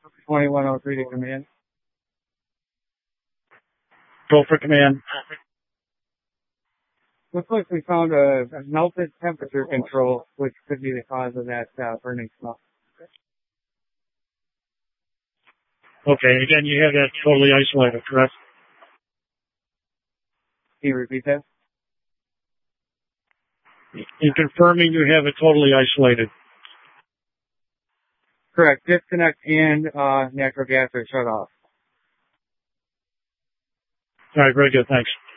2103 to command. Go for command. Looks like we found a melted temperature control, which could be the cause of that burning smell. Okay, again, you have that totally isolated, correct? Can you repeat that? In confirming you have it totally isolated. Correct. Disconnect and natural gas are shut off. All right, very good. Thanks.